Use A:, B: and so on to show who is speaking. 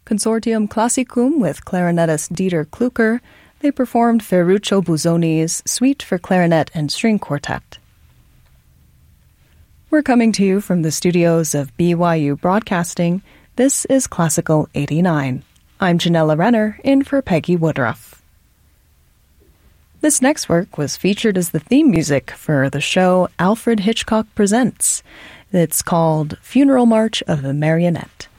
A: Consortium Classicum with clarinetist Dieter Klucker, they performed Ferruccio Busoni's Suite for Clarinet and String Quartet. We're coming to you from the studios of BYU Broadcasting. This is Classical 89. I'm Janella Renner, in for Peggy Woodruff. This next work was featured as the theme music for the show Alfred Hitchcock Presents. It's called Funeral March of the Marionette.